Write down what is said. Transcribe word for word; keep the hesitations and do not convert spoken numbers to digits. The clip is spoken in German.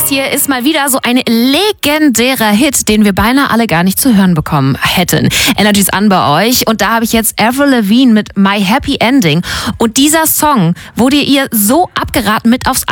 Das hier ist mal wieder so ein legendärer Hit, den wir beinahe alle gar nicht zu hören bekommen hätten. Energy's an bei euch und da habe ich jetzt Avril Lavigne mit My Happy Ending und dieser Song wurde ihr so abgeraten mit aufs